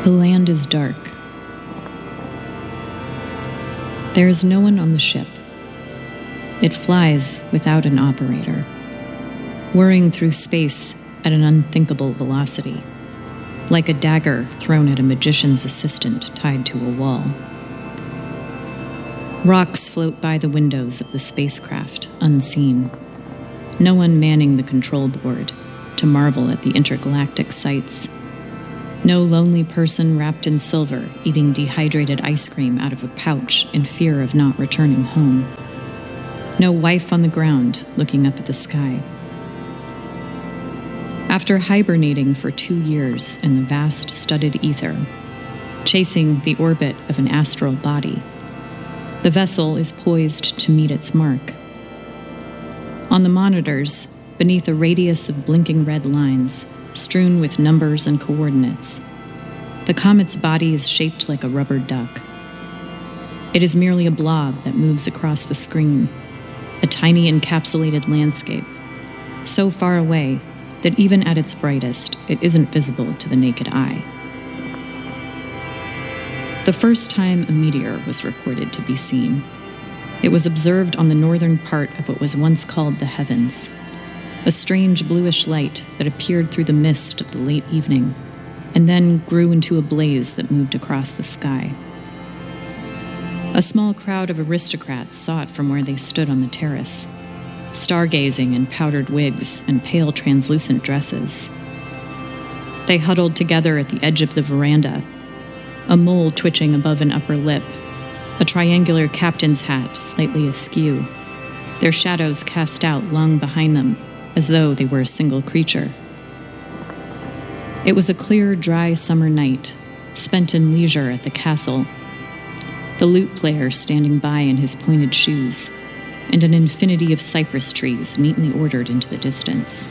The land is dark. There is no one on the ship. It flies without an operator, whirring through space at an unthinkable velocity, like a dagger thrown at a magician's assistant tied to a wall. Rocks float by the windows of the spacecraft, unseen. No one manning the control board to marvel at the intergalactic sights. No lonely person wrapped in silver eating dehydrated ice cream out of a pouch in fear of not returning home. No wife on the ground looking up at the sky. After hibernating for 2 years in the vast studded ether, chasing the orbit of an astral body, the vessel is poised to meet its mark. On the monitors, beneath a radius of blinking red lines, strewn with numbers and coordinates, the comet's body is shaped like a rubber duck. It is merely a blob that moves across the screen, a tiny encapsulated landscape, so far away that even at its brightest, it isn't visible to the naked eye. The first time a meteor was reported to be seen, it was observed on the northern part of what was once called the heavens, a strange bluish light that appeared through the mist of the late evening, and then grew into a blaze that moved across the sky. A small crowd of aristocrats saw it from where they stood on the terrace, stargazing in powdered wigs and pale translucent dresses. They huddled together at the edge of the veranda, a mole twitching above an upper lip, a triangular captain's hat slightly askew, their shadows cast out long behind them, as though they were a single creature. It was a clear, dry summer night, spent in leisure at the castle, the lute player standing by in his pointed shoes, and an infinity of cypress trees neatly ordered into the distance.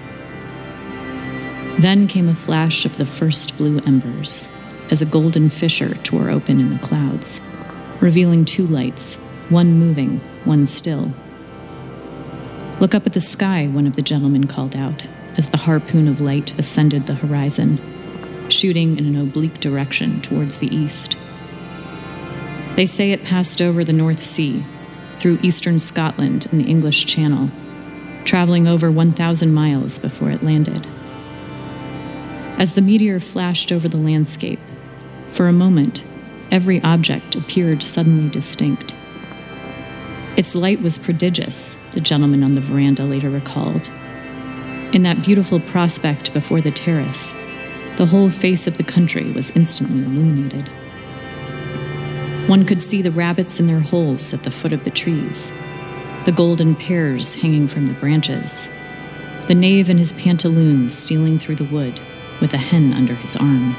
Then came a flash of the first blue embers, as a golden fissure tore open in the clouds, revealing 2 lights, one moving, one still. "Look up at the sky," one of the gentlemen called out, as the harpoon of light ascended the horizon, shooting in an oblique direction towards the east. They say it passed over the North Sea, through eastern Scotland and the English Channel, traveling over 1,000 miles before it landed. As the meteor flashed over the landscape, for a moment, every object appeared suddenly distinct. Its light was prodigious, the gentleman on the veranda later recalled. In that beautiful prospect before the terrace, the whole face of the country was instantly illuminated. One could see the rabbits in their holes at the foot of the trees, the golden pears hanging from the branches, the knave in his pantaloons stealing through the wood with a hen under his arm.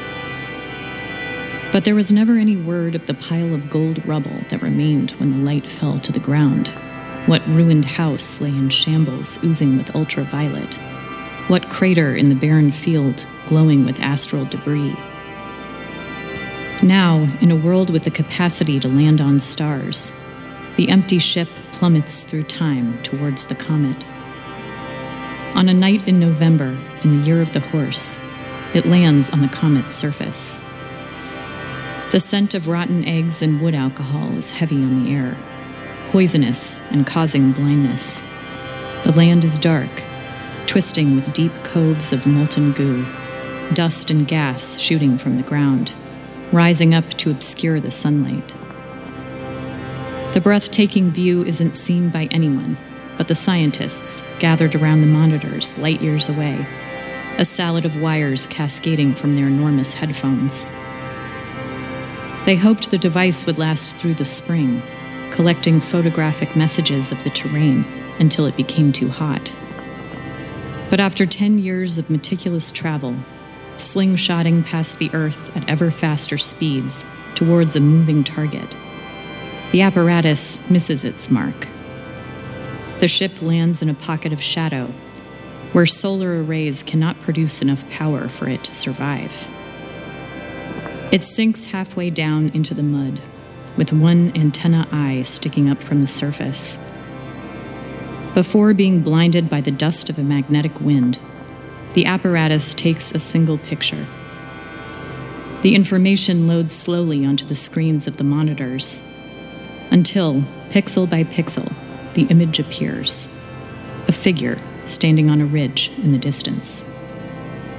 But there was never any word of the pile of gold rubble that remained when the light fell to the ground. What ruined house lay in shambles oozing with ultraviolet? What crater in the barren field glowing with astral debris? Now, in a world with the capacity to land on stars, the empty ship plummets through time towards the comet. On a night in November, in the year of the horse, it lands on the comet's surface. The scent of rotten eggs and wood alcohol is heavy on the air, poisonous and causing blindness. The land is dark, twisting with deep coves of molten goo, dust and gas shooting from the ground, rising up to obscure the sunlight. The breathtaking view isn't seen by anyone but the scientists gathered around the monitors light years away, a salad of wires cascading from their enormous headphones. They hoped the device would last through the spring, collecting photographic messages of the terrain until it became too hot. But after 10 years of meticulous travel, slingshotting past the Earth at ever faster speeds towards a moving target, the apparatus misses its mark. The ship lands in a pocket of shadow, where solar arrays cannot produce enough power for it to survive. It sinks halfway down into the mud, with one antenna eye sticking up from the surface. Before being blinded by the dust of a magnetic wind, the apparatus takes a single picture. The information loads slowly onto the screens of the monitors, until, pixel by pixel, the image appears. A figure standing on a ridge in the distance.